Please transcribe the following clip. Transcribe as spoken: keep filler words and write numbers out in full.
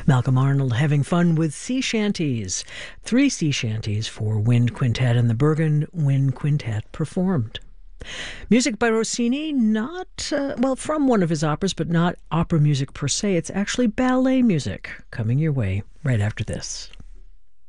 Malcolm Arnold having fun with sea shanties. Three sea shanties for wind quintet, and the Bergen Wind Quintet performed. Music by Rossini, not, uh, well, from one of his operas, but not opera music per se. It's actually ballet music coming your way right after this.